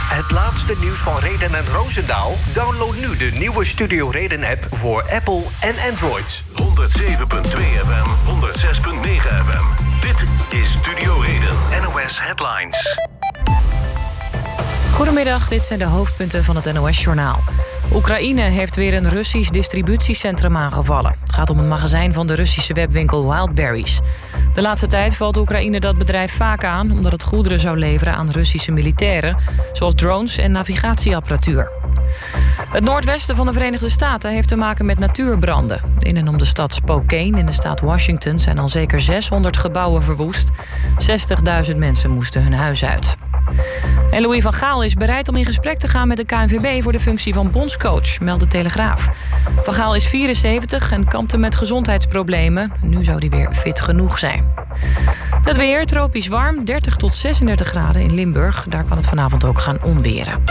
Het laatste nieuws van Reden en Roosendaal? Download nu de nieuwe Studio Reden-app voor Apple en Android. 107.2 FM, 106.9 FM. Dit is Studio Reden, NOS Headlines. Goedemiddag, dit zijn de hoofdpunten van het NOS-journaal. Oekraïne heeft weer een Russisch distributiecentrum aangevallen. Het gaat om een magazijn van de Russische webwinkel Wildberries. De laatste tijd valt Oekraïne dat bedrijf vaak aan, omdat het goederen zou leveren aan Russische militairen, zoals drones en navigatieapparatuur. Het noordwesten van de Verenigde Staten heeft te maken met natuurbranden. In en om de stad Spokane in de staat Washington zijn al zeker 600 gebouwen verwoest. 60.000 mensen moesten hun huis uit. En Louis van Gaal is bereid om in gesprek te gaan met de KNVB voor de functie van bondscoach, meldt de Telegraaf. Van Gaal is 74 en kampte met gezondheidsproblemen. Nu zou hij weer fit genoeg zijn. Het weer, tropisch warm, 30 tot 36 graden in Limburg. Daar kan het vanavond ook gaan onweren.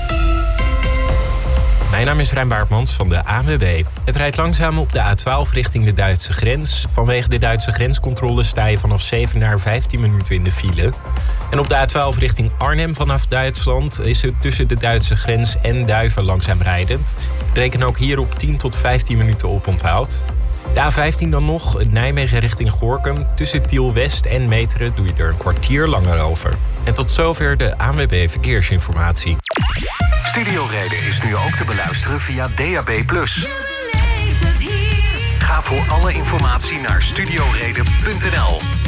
Mijn naam is Rijn Baartmans van de ANWB. Het rijdt langzaam op de A12 richting de Duitse grens. Vanwege de Duitse grenscontrole sta je vanaf 7 naar 15 minuten in de file. En op de A12 richting Arnhem vanaf Duitsland is het tussen de Duitse grens en Duiven langzaam rijdend. Reken ook hier op 10 tot 15 minuten oponthoud. De A15 dan nog, Nijmegen richting Gorinchem. Tussen Tiel-West en Meteren doe je er een kwartier langer over. En tot zover de ANWB Verkeersinformatie. Studio Reden is nu ook te beluisteren via DAB+. Ga voor alle informatie naar studioreden.nl.